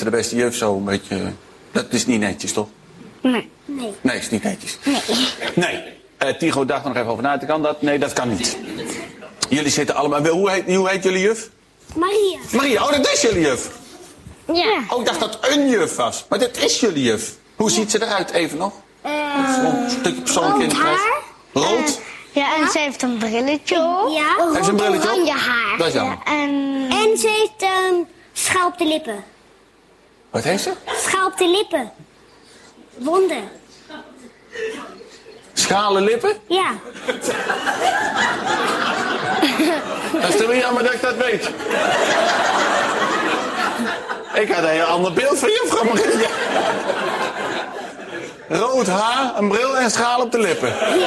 eerste de beste juf zo een beetje... Dat is niet netjes, toch? Nee. Nee, is niet netjes. Nee. Nee. Tigo dacht er nog even over na. Kan dat? Nee, dat kan niet. Jullie zitten allemaal... Hoe heet jullie juf? Maria. Maria, oh, dat is jullie juf. Ja. Oh, ik dacht dat een juf was. Maar dit is jullie juf. Hoe ziet ze eruit, even nog? Een stukje persoonlijk rood interesse. haar. Rood? Ja, en ze heeft een brilletje op. Ja. Heeft ze een brilletje op? Oranje haar. Dat is jammer. En ze heeft schaal op de lippen. Wat heeft ze? Schaal op de lippen. Wonden. Schrale lippen? Ja. Dat is toch weer jammer dat ik dat weet. Ik had een heel ander beeld van juffrouw Maria. Rood haar, een bril en schaal op de lippen. Ja.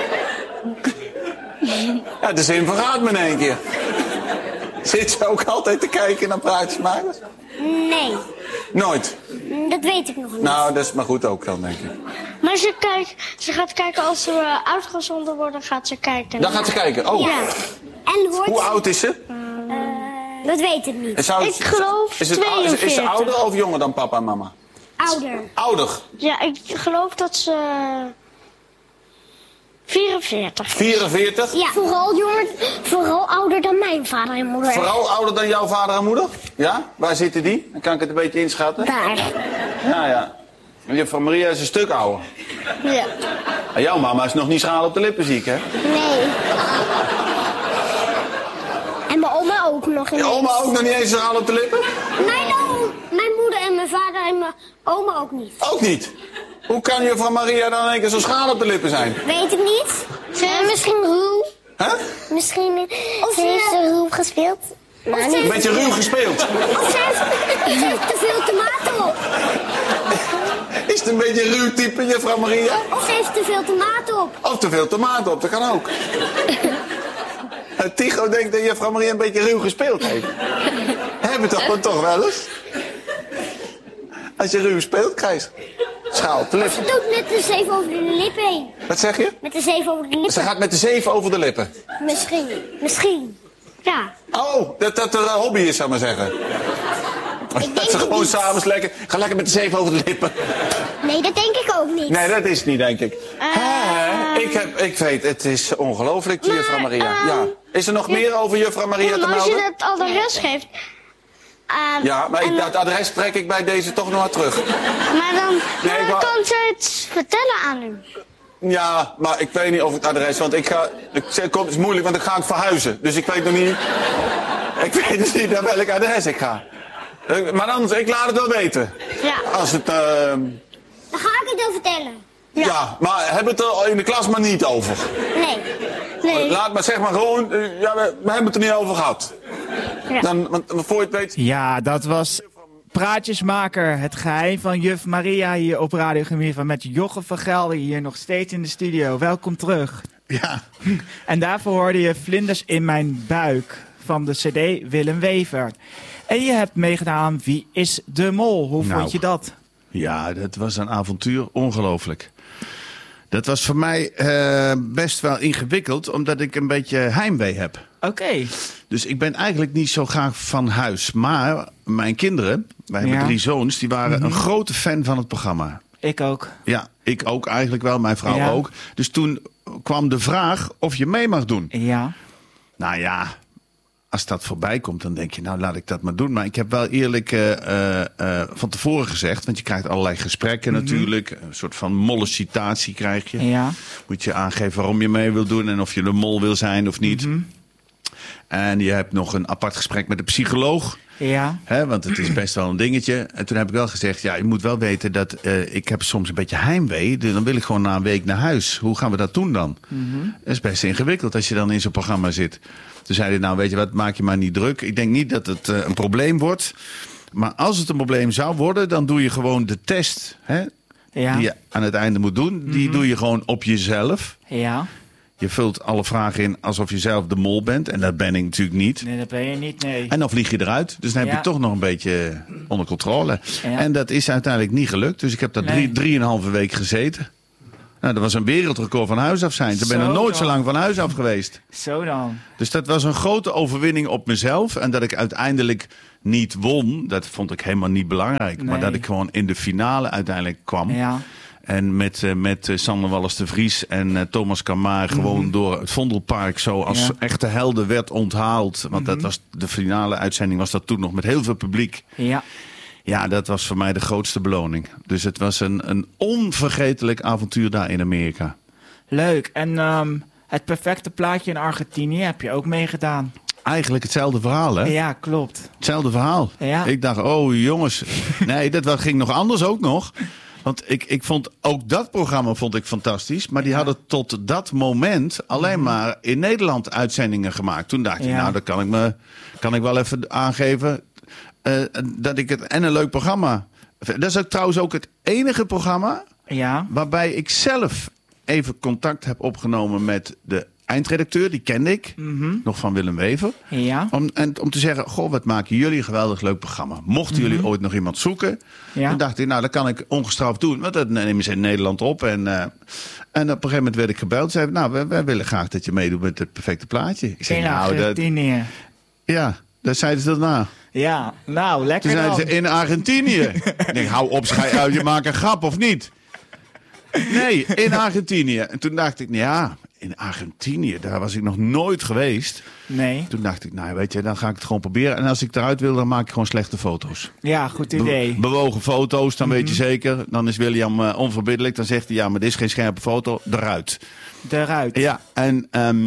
Ja, de zin vergaat me in één keer. Zit ze ook altijd te kijken naar praatjesmakers? Nee. Nooit. Dat weet ik nog niet. Nou, dat is maar goed ook dan, denk ik. Maar ze gaat kijken als ze uitgezonden worden, gaat ze kijken. Dan gaat ze kijken. Oh, Ja. En hoort hoe oud is ze? dat weet ik niet. Ik geloof is 42. Is ze ouder of jonger dan papa en mama? Ouder. Ouder. Ja, ik geloof dat ze 44. 44? Ja. Vooral ouder dan mijn vader en moeder. Vooral ouder dan jouw vader en moeder? Ja? Waar zitten die? Dan kan ik het een beetje inschatten. Daar. Ja. Juffrouw Maria is een stuk ouder. Ja. En jouw mama is nog niet schaal op de lippen, zie ik, hè? Nee. En mijn oma ook nog. Je oma ook nog niet eens schaal op de lippen? Mijn moeder en mijn vader en mijn oma ook niet. Ook niet. Hoe kan juffrouw Maria dan in één keer zo schaal op de lippen zijn? Weet ik niet. Misschien ruw. Hè? Misschien heeft ze ruw gespeeld. Een beetje ruw gespeeld. Of ze heeft te veel tomaten op. Is het een beetje een ruw type, juffrouw Maria? Of ze heeft te veel tomaten op. Of te veel tomaten op, dat kan ook. Tigo denkt dat juffrouw Maria een beetje ruw gespeeld heeft. Hebben toch wel eens? Als je ruw speelt, krijg je schaal op de lippen. Ze doet met de zeef over de lippen heen. Wat zeg je? Met de zeef over de lippen. Ze gaat met de zeven over de lippen. Misschien. Ja. Oh, dat een hobby is, zou ik maar zeggen. Dat ze gewoon s'avonds lekker... Ga lekker met de zeven over de lippen. Nee, dat denk ik ook niet. Nee, dat is het niet, denk ik. Ik weet, het is ongelooflijk, juffrouw Maria. Ja. Is er nog meer over juffrouw Maria te Maar als je melden? het adres geeft... Ja, maar dat adres trek ik bij deze toch nog maar terug. Maar dan kan ze het vertellen aan u. Ja, maar ik weet niet of het adres, want het is moeilijk, want ik ga verhuizen. Dus ik weet nog niet, niet naar welk adres ik ga. Maar anders, ik laat het wel weten. Ja. Als het, Dan ga ik het wel vertellen. ja, maar heb het er in de klas maar niet over. Nee. Laat maar, zeg maar gewoon, ja, we hebben het er niet over gehad. Ja. Want voor je het weet... Ja, dat was Praatjesmaker, het geheim van juf Maria hier op Radio Gemiva met Jochem van Gelder hier nog steeds in de studio. Welkom terug. Ja. En daarvoor hoorde je Vlinders in mijn buik van de cd Willem Wever. En je hebt meegedaan aan Wie is de Mol? Hoe vond je dat? Ja, dat was een avontuur, ongelooflijk. Dat was voor mij best wel ingewikkeld, omdat ik een beetje heimwee heb. Oké. Dus ik ben eigenlijk niet zo graag van huis. Maar mijn kinderen, wij hebben 3 zoons, die waren een grote fan van het programma. Ik ook. Ja, ik ook eigenlijk wel, mijn vrouw ook. Dus toen kwam de vraag of je mee mag doen. Ja. Nou ja, als dat voorbij komt, dan denk je, nou laat ik dat maar doen. Maar ik heb wel eerlijk van tevoren gezegd, want je krijgt allerlei gesprekken natuurlijk. Een soort van mollicitatie krijg je. Ja. Moet je aangeven waarom je mee wil doen en of je de mol wil zijn of niet. En je hebt nog een apart gesprek met de psycholoog. Ja. Want het is best wel een dingetje. En toen heb ik wel gezegd, ja, je moet wel weten dat ik heb soms een beetje heimwee. Dus dan wil ik gewoon na een week naar huis. Hoe gaan we dat doen dan? Dat is best ingewikkeld als je dan in zo'n programma zit. Toen zei hij, nou weet je wat, maak je maar niet druk. Ik denk niet dat het een probleem wordt. Maar als het een probleem zou worden, dan doe je gewoon de test. Die je aan het einde moet doen. Die doe je gewoon op jezelf. Ja. Je vult alle vragen in alsof je zelf de mol bent. En dat ben ik natuurlijk niet. Nee, dat ben je niet, nee. En dan vlieg je eruit. Dus dan heb je toch nog een beetje onder controle. Ja. En dat is uiteindelijk niet gelukt. Dus ik heb daar 3,5 week gezeten. Nou, dat was een wereldrecord van huis af zijn. Ik ben nog nooit zo lang van huis af geweest. Zo dan. Dus dat was een grote overwinning op mezelf. En dat ik uiteindelijk niet won, dat vond ik helemaal niet belangrijk. Nee. Maar dat ik gewoon in de finale uiteindelijk kwam. Ja. En met Sander Wallis de Vries en Thomas Kamaar gewoon door het Vondelpark zo als echte helden werd onthaald. Want dat was de finale uitzending, was dat toen nog met heel veel publiek. Ja. Ja, dat was voor mij de grootste beloning. Dus het was een onvergetelijk avontuur daar in Amerika. Leuk. En het perfecte plaatje in Argentinië heb je ook meegedaan. Eigenlijk hetzelfde verhaal, hè? Ja, klopt. Hetzelfde verhaal. Ja. Ik dacht, oh jongens. Nee, dat ging nog anders ook nog. Want ik vond ook dat programma vond ik fantastisch. Maar die hadden tot dat moment alleen maar in Nederland uitzendingen gemaakt. Toen dacht ik, nou, dan kan ik wel even aangeven dat ik het en een leuk programma. Dat is ook trouwens ook het enige programma waarbij ik zelf even contact heb opgenomen met de eindredacteur. Die kende ik, nog van Willem Wever. Ja. Om te zeggen, goh, wat maken jullie een geweldig leuk programma. Mochten jullie ooit nog iemand zoeken, dan dacht ik, nou, dat kan ik ongestraft doen. Want dat nemen ze in Nederland op. En op een gegeven moment werd ik gebeld. Zei, nou, wij willen graag dat je meedoet met het perfecte plaatje. Ik zei, Argentinië. Ja, daar zeiden ze daarna. Ja, nou, lekker toen dan. zeiden ze, in Argentinië. Ik denk, hou op, schei uit, je maakt een grap of niet? Nee, in Argentinië. En toen dacht ik, ja, in Argentinië, daar was ik nog nooit geweest. Nee. Toen dacht ik, nou weet je, dan ga ik het gewoon proberen. En als ik eruit wil, dan maak ik gewoon slechte foto's. Ja, goed idee. Bewogen foto's, dan weet je zeker. Dan is William onverbiddelijk. Dan zegt hij, ja, maar dit is geen scherpe foto. Eruit. Eruit. Ja, en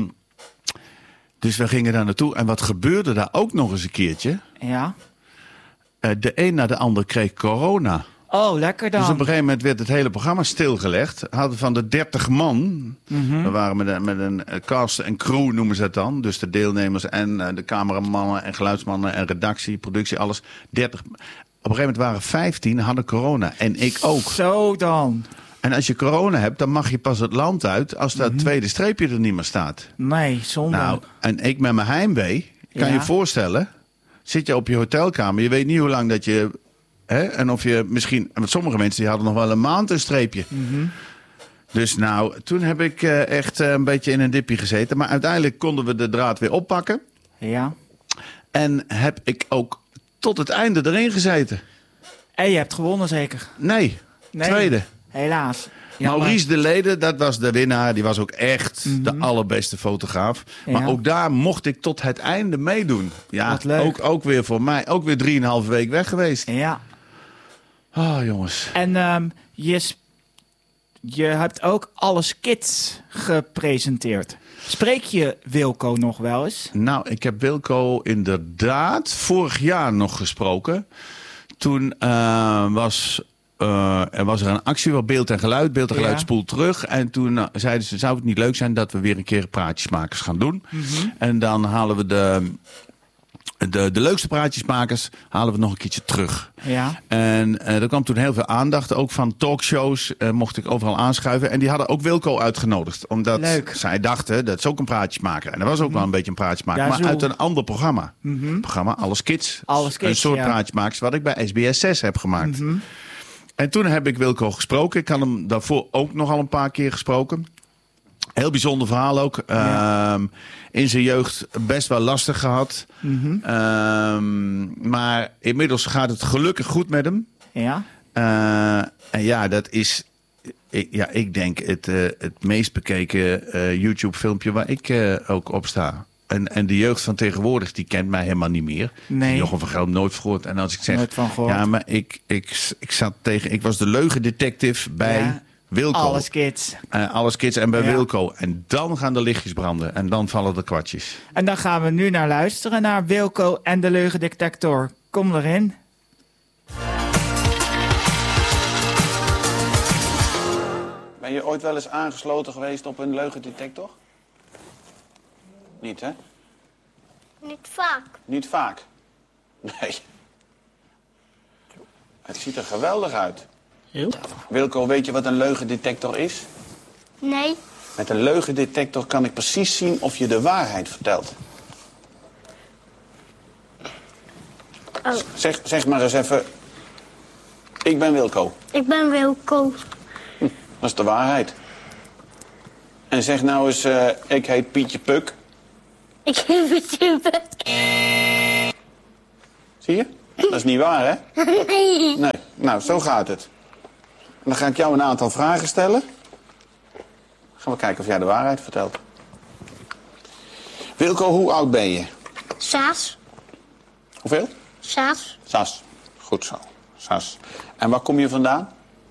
dus we gingen daar naartoe. En wat gebeurde daar ook nog eens een keertje? Ja. De een na de ander kreeg corona. Oh, lekker dan. Dus op een gegeven moment werd het hele programma stilgelegd. Hadden van de 30 man, we waren met een cast en crew noemen ze het dan. Dus de deelnemers en de cameramannen en geluidsmannen en redactie, productie, alles. 30. Op een gegeven moment waren 15, hadden corona. En ik ook. Zo dan. En als je corona hebt, dan mag je pas het land uit als dat tweede streepje er niet meer staat. Nee, zonde. Nou, en ik met mijn heimwee, kan je voorstellen, zit je op je hotelkamer, je weet niet hoe lang dat je... En of je misschien... Want sommige mensen die hadden nog wel een maand een streepje. Dus nou, toen heb ik echt een beetje in een dipje gezeten. Maar uiteindelijk konden we de draad weer oppakken. Ja. En heb ik ook tot het einde erin gezeten. En je hebt gewonnen zeker? Nee. Tweede. Helaas. Maurice de Lede, dat was de winnaar. Die was ook echt de allerbeste fotograaf. Maar ook daar mocht ik tot het einde meedoen. Ja, wat leuk. Ook weer voor mij. Ook weer 3,5 week weg geweest. Ja. Oh, jongens. En je hebt ook alle skits gepresenteerd. Spreek je Wilco nog wel eens? Nou, ik heb Wilco inderdaad vorig jaar nog gesproken. Toen was er een actie voor beeld en geluid. Beeld en geluid spoelt terug. En toen zeiden ze, zou het niet leuk zijn dat we weer een keer praatjesmakers gaan doen? En dan halen we de leukste praatjesmakers halen we nog een keertje terug. Ja. En er kwam toen heel veel aandacht. Ook van talkshows mocht ik overal aanschuiven. En die hadden ook Wilco uitgenodigd. Omdat zij dachten, dat is ook een praatjesmaker. En dat was ook wel een beetje een praatjesmaker. Ja, maar uit een ander programma. Programma Alles Kids. Alles Kids, een soort praatjesmakers wat ik bij SBS 6 heb gemaakt. En toen heb ik Wilco gesproken. Ik had hem daarvoor ook nogal een paar keer gesproken. Heel bijzonder verhaal ook. In zijn jeugd best wel lastig gehad. Maar inmiddels gaat het gelukkig goed met hem. Ja. En ja, dat is... Ik denk het meest bekeken YouTube filmpje waar ik ook op sta. En de jeugd van tegenwoordig, die kent mij helemaal niet meer. Nee. Jochem van Gelder nooit verhoord. En als ik zeg... Nooit van gehoord. Ja, maar ik was de leugendetective bij Wilco. Alles Kids. Alles Kids en bij Wilco. En dan gaan de lichtjes branden. En dan vallen de kwartjes. En dan gaan we nu naar luisteren naar Wilco en de leugendetector. Kom erin. Ben je ooit wel eens aangesloten geweest op een leugendetector? Niet, hè? Niet vaak. Niet vaak. Nee. Het ziet er geweldig uit. Wilco, weet je wat een leugendetector is? Nee. Met een leugendetector kan ik precies zien of je de waarheid vertelt. Oh. Zeg maar eens even... Ik ben Wilco. Ik ben Wilco. Dat is de waarheid. En zeg nou eens, ik heet Pietje Puk. Ik heb het super. Zie je? Dat is niet waar, hè? Nee. Nee. Nou, zo gaat het. En dan ga ik jou een aantal vragen stellen. Gaan we kijken of jij de waarheid vertelt. Wilco, hoe oud ben je? Saas. Hoeveel? Saas. Sas. Goed zo. Sas. En waar kom je vandaan?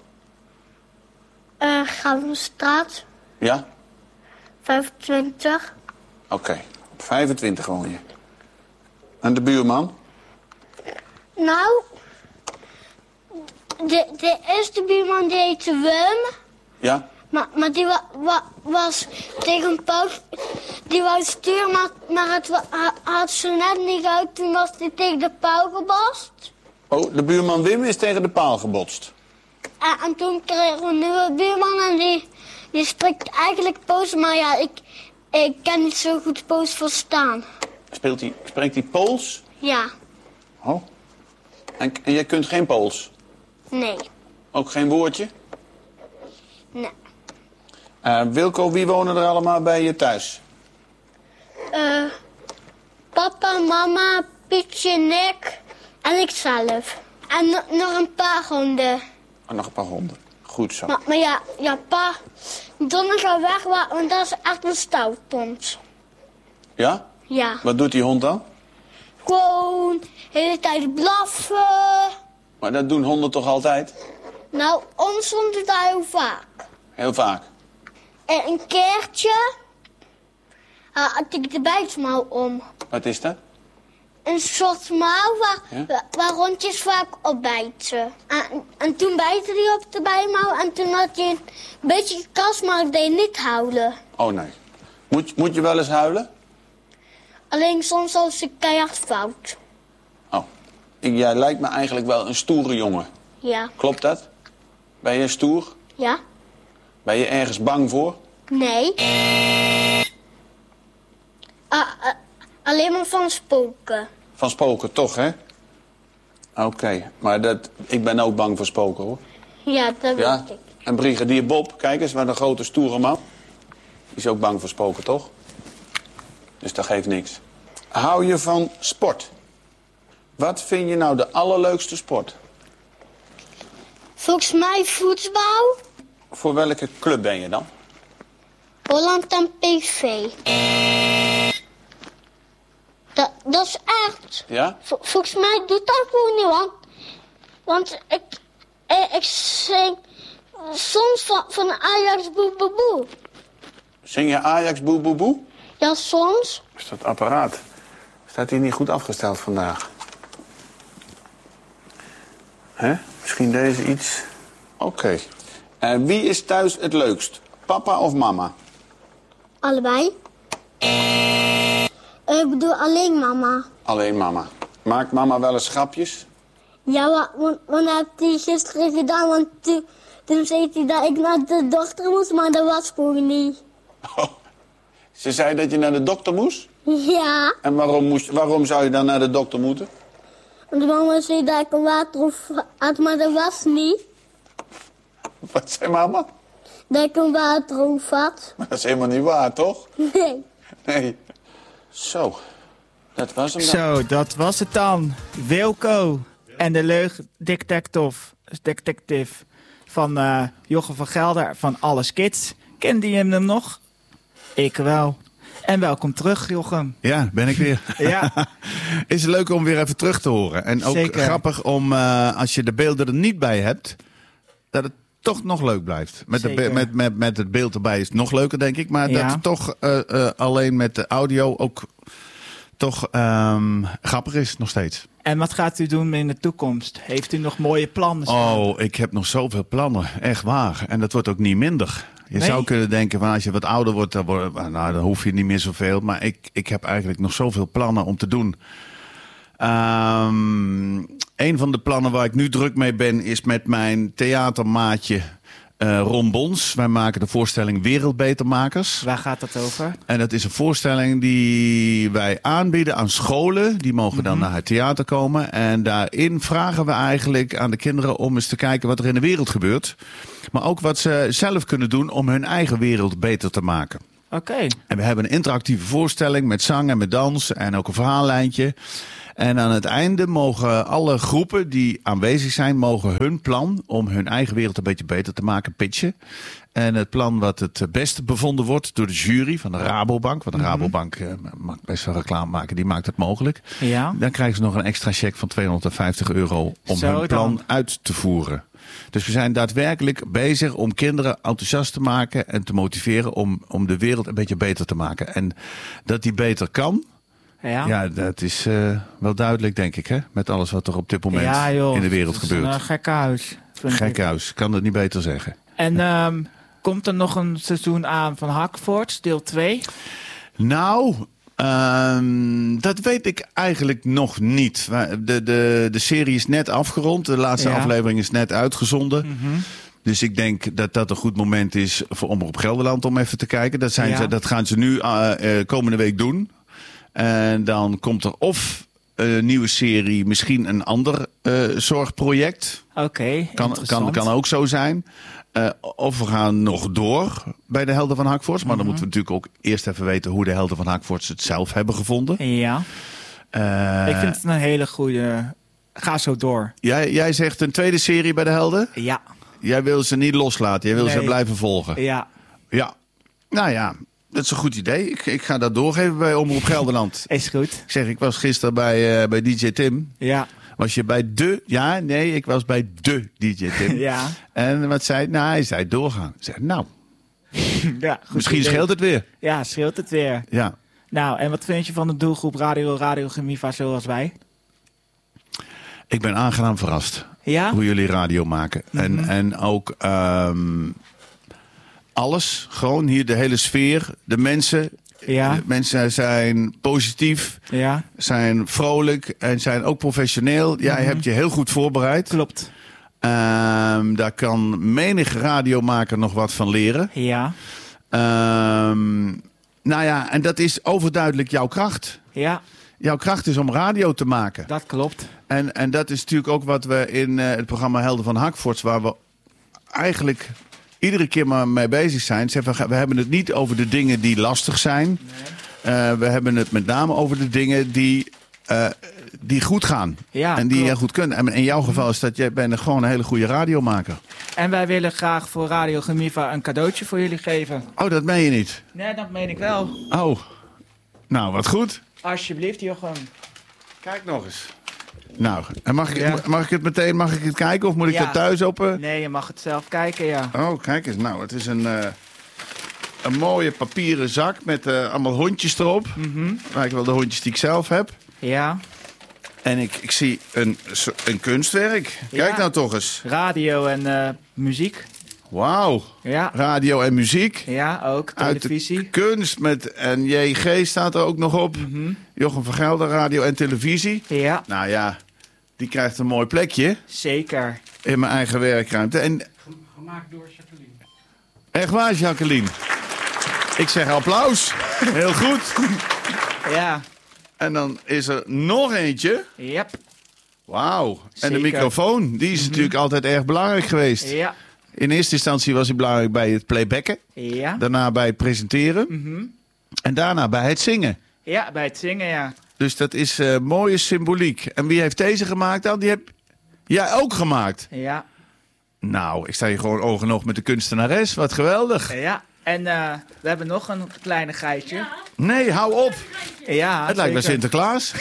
Goudenstraat. Ja? 25. Oké. Op 25 woon je. En de buurman? Nou, de eerste buurman die heette Wim. Ja? Maar die was tegen Paul, die wou sturen, maar het had ze net niet uit. Toen was hij tegen de Paul gebotst. Oh, de buurman Wim is tegen de paal gebotst. En toen kregen we een nieuwe buurman en die spreekt eigenlijk Pools. Maar ja, ik kan niet zo goed Pools verstaan. Spreekt hij Pools? Ja, Oh. En jij kunt geen Pools? nee, Ook geen woordje? nee. Wilco, wie wonen er allemaal bij je thuis? Papa, mama, Pietje, Nick en ikzelf. En nog een paar honden. Oh, nog een paar honden. Goed zo. Maar ja, pa, Donner gaat weg, want dat is echt een stouthond. Ja? Ja. Wat doet die hond dan? Gewoon de hele tijd blaffen. Maar dat doen honden toch altijd? Nou, ons hond doet dat heel vaak. Heel vaak. En een keertje had ik de bijtmouw om. Wat is dat? Een soort mouw Ja? waar rondjes vaak op bijten. En toen bijtte hij op de bijmouw en toen had hij een beetje kast, maar ik deed niet huilen. Oh nee. Moet je wel eens huilen? Alleen soms als ik keihard fout. Oh. Jij lijkt me eigenlijk wel een stoere jongen. Ja. Klopt dat? Ben je stoer? Ja? Ben je ergens bang voor? Nee. Alleen maar van spoken. Van spoken, toch, hè? Oké. Maar ik ben ook bang voor spoken, hoor. Ja, dat Ja? weet ik. En brigadier Bob, kijk eens, wat een grote stoere man. Die is ook bang voor spoken, toch? Dus dat geeft niks. Hou je van sport? Wat vind je nou de allerleukste sport? Volgens mij voetbal, Voor welke club ben je dan? Holland en PV. Dat is echt. Ja? Volgens mij doet dat gewoon niet, want ik zing soms van Ajax boe boe boe. Zing je Ajax boe boe boe? Ja, soms. Is dat apparaat? Staat hier niet goed afgesteld vandaag? Hè? Misschien deze iets? Oké. Wie is thuis het leukst? Papa of mama? Allebei. Ik bedoel alleen mama. Alleen mama. Maakt mama wel eens grapjes? Ja, want heb hij gisteren gedaan, want toen zei hij dat ik naar de dokter moest, maar dat was gewoon niet. Oh. Ze zei dat je naar de dokter moest? Ja, En waarom zou je dan naar de dokter moeten? want mama zei dat ik een waterhoef had, maar dat was niet. Wat zei mama? Dat ik een waterhoef had. Maar dat is helemaal niet waar, toch? Nee. Nee. Zo. Dat was hem dan. Zo, dat was het dan. Wilco en de leugendetective van Jochem van Gelder van Alles Kids. Kende je hem nog? Ik wel. En welkom terug, Jochem. Ja, ben ik weer. Ja. Is leuk om weer even terug te horen. En ook Zeker. grappig om, als je de beelden er niet bij hebt, dat het toch nog leuk blijft. Zeker. Met het beeld erbij is het nog leuker, denk ik. Maar Ja. dat het toch alleen met de audio ook toch grappig is, nog steeds. En wat gaat u doen in de toekomst? Heeft u nog mooie plannen staan? Oh, ik heb nog zoveel plannen. Echt waar. En dat wordt ook niet minder. Je Nee? zou kunnen denken, van als je wat ouder wordt, dan hoef je niet meer zoveel. Maar ik heb eigenlijk nog zoveel plannen om te doen. Een van de plannen waar ik nu druk mee ben, is met mijn theatermaatje Ron Bons. Wij maken de voorstelling Wereldbetermakers. Waar gaat dat over? En dat is een voorstelling die wij aanbieden aan scholen. Die mogen dan naar het theater komen. En daarin vragen we eigenlijk aan de kinderen om eens te kijken wat er in de wereld gebeurt. Maar ook wat ze zelf kunnen doen om hun eigen wereld beter te maken. Oké. En we hebben een interactieve voorstelling met zang en met dans en ook een verhaallijntje. En aan het einde mogen alle groepen die aanwezig zijn, mogen hun plan om hun eigen wereld een beetje beter te maken pitchen. En het plan wat het beste bevonden wordt door de jury van de Rabobank. Want de Rabobank mag best wel reclame maken, die maakt het mogelijk. Ja. Dan krijgen ze nog een extra cheque van €250 om Zo hun plan dan. uit te voeren. Dus we zijn daadwerkelijk bezig om kinderen enthousiast te maken en te motiveren om de wereld een beetje beter te maken. En dat die beter kan, ja dat is wel duidelijk, denk ik, hè? Met alles wat er op dit moment in de wereld het is gebeurt. Een gekhuis. Gekhuis, kan het niet beter zeggen. En komt er nog een seizoen aan van Hakfords, deel 2? Nou, dat weet ik eigenlijk nog niet. De serie is net afgerond. De laatste aflevering is net uitgezonden. Dus ik denk dat dat een goed moment is voor Omroep Gelderland om even te kijken. Dat gaan ze nu komende week doen. En dan komt er of een nieuwe serie, misschien een ander zorgproject. Oké, Kan ook zo zijn. Of we gaan nog door bij de Helden van Hakfords. Maar dan moeten we natuurlijk ook eerst even weten hoe de Helden van Hakfords het zelf hebben gevonden. Ja. Ik vind het een hele goede. Ga zo door. Jij zegt een tweede serie bij de Helden? Ja. Jij wil ze niet loslaten. Jij wil ze blijven volgen. Ja. Ja. Nou ja, dat is een goed idee. Ik ga dat doorgeven bij Omroep Gelderland. Is goed. Ik was gisteren bij DJ Tim. Ja. Was je bij de... Ja, nee, ik was bij de DJ Tim. Ja. En wat zei hij? Nou, hij zei doorgaan. Ik zei, nou, Ja, goed misschien idee. scheelt het weer. Ja, scheelt het weer. Ja. Nou, en wat vind je van de doelgroep Radio Gemiva zoals wij? Ik ben aangenaam verrast. Ja? Hoe jullie radio maken. En ook alles. Gewoon hier de hele sfeer. De mensen. Ja. De mensen zijn positief. Ja. Zijn vrolijk. En zijn ook professioneel. Jij hebt je heel goed voorbereid. Klopt. Daar kan menig radiomaker nog wat van leren. Ja. Nou ja, en dat is overduidelijk jouw kracht. Ja, Jouw kracht is om radio te maken. dat klopt. En dat is natuurlijk ook wat we in het programma Helden van Hakfords, waar we eigenlijk iedere keer maar mee bezig zijn. We hebben het niet over de dingen die lastig zijn. Nee. We hebben het met name over de dingen die goed gaan. Ja, en die klopt. je goed kunt. En in jouw geval is dat jij bent gewoon een hele goede radiomaker. En wij willen graag voor Radio Gemiva een cadeautje voor jullie geven. Oh, dat meen je niet? Nee, dat meen ik wel. Oh, nou wat goed. Alsjeblieft, Jochem. Kijk nog eens. Nou, en mag ik het meteen kijken of moet ik Ja. dat thuis open? Nee, je mag het zelf kijken, ja. Oh, kijk eens. Nou, het is een mooie papieren zak met allemaal hondjes erop. Lijken wel de hondjes die ik zelf heb. Ja. En ik zie een kunstwerk. Kijk Ja. nou toch eens. Radio en muziek. Wauw. Ja. Radio en muziek. Ja, ook. Uit Televisie. de kunst en JG staat er ook nog op. Jochem van Gelder, radio en televisie. Ja, Nou ja, die krijgt een mooi plekje zeker. in mijn eigen werkruimte. Gemaakt door Jacqueline. Echt waar, Jacqueline. Ik zeg applaus. Heel goed. Ja. En dan is er nog eentje. Yep. Wauw. En Zeker. de microfoon, die is natuurlijk altijd erg belangrijk geweest. Ja. In eerste instantie was hij belangrijk bij het playbacken. Ja. Daarna bij het presenteren. En daarna bij het zingen. Ja, bij het zingen, ja. Dus dat is mooie symboliek. En wie heeft deze gemaakt dan? Die heb jij ook gemaakt. Ja. Nou, ik sta hier gewoon oog en oog met de kunstenares. Wat geweldig. Ja. En we hebben nog een kleinigheidje. Nee, hou op. Ja, Het lijkt wel zeker. Sinterklaas.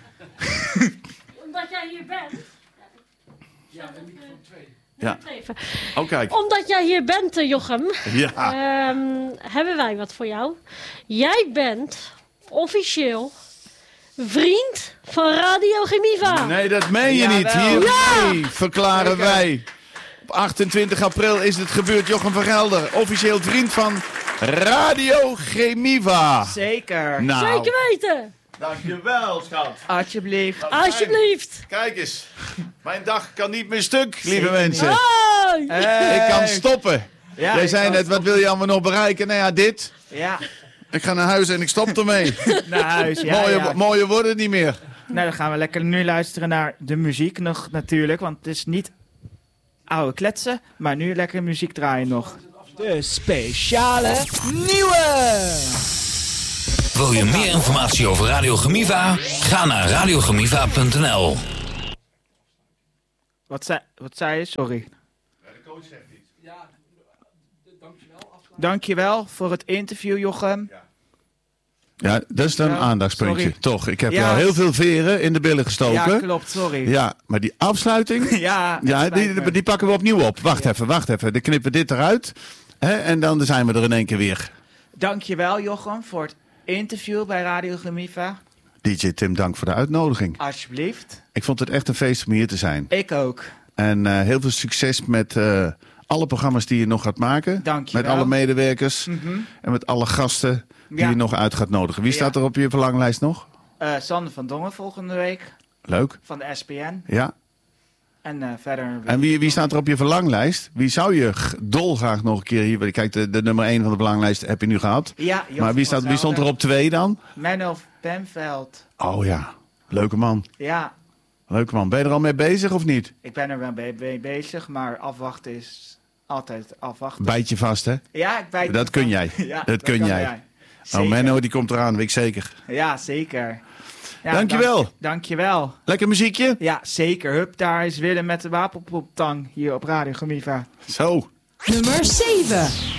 Omdat jij hier bent. Ja, de microfoon 2. Ja. Oh, kijk. Omdat jij hier bent, Jochem, Ja. hebben wij wat voor jou. Jij bent officieel vriend van Radio Gemiva. Nee, dat meen je niet. Jawel. Hiermee verklaren wij. Op 28 april is het gebeurd. Jochem van Gelder, officieel vriend van Radio Gemiva. Zeker. Nou, Zeker weten. dankjewel, schat. Alsjeblieft. Alsjeblieft. Kijk eens. Mijn dag kan niet meer stuk, lieve Zeker mensen. Oh, Ik kan stoppen. Ja, Jij ik zei kan net, wat wil je allemaal nog bereiken? Nou ja, dit. Ja, Ik ga naar huis en ik stop ermee. naar huis. Ja. Mooier wordt het niet meer. Nou, dan gaan we lekker nu luisteren naar de muziek nog natuurlijk. Want het is niet oude kletsen, maar nu lekker muziek draaien nog. De speciale nieuwe! Wil je meer informatie over Radio Gemiva? Ga naar radiogemiva.nl. Wat zei je? Sorry. Dankjewel voor het interview, Jochem. Ja, dat is dan een Ja, aandachtspuntje. sorry. Toch, ik heb Ja. jou heel veel veren in de billen gestoken. Ja, klopt, sorry. Ja, maar die afsluiting, Ja, het ja, spijt me. die pakken we opnieuw op. Wacht even. Dan knippen we dit eruit. Hè, en dan zijn we er in één keer weer. Dankjewel, Jochem, voor het interview bij Radio Gemiva. DJ Tim, dank voor de uitnodiging. Alsjeblieft. Ik vond het echt een feest om hier te zijn. Ik ook. En heel veel succes met alle programma's die je nog gaat maken. Dankjewel. Met alle medewerkers en met alle gasten die Ja. je nog uit gaat nodigen. Wie Ja. staat er op je verlanglijst nog? Sander van Dongen volgende week Leuk. van de SPN. Ja. En verder... En wie staat er op je verlanglijst? Wie zou je dolgraag nog een keer hier... Kijk, de nummer 1 van de verlanglijst heb je nu gehad. Ja, Jos Maar wie van stond er Zelden. op 2 dan? Menno Benveld. Oh ja, leuke man. Ja, Leuke man. Ben je er al mee bezig of niet? ik ben er wel mee bezig, maar afwachten is altijd afwachten. Bijt je vast, hè? Ja, ik bijt Dat kun jij. Ja, Dat kun kan jij. jij. Oh, Zeker. Menno, die komt eraan, weet ik zeker. Ja, zeker. Ja, Dankjewel. Dankjewel. Lekker muziekje? Ja, zeker. Hup, daar is Willem met de wapenpoeptang hier op Radio Gemiva. Zo. Nummer 7.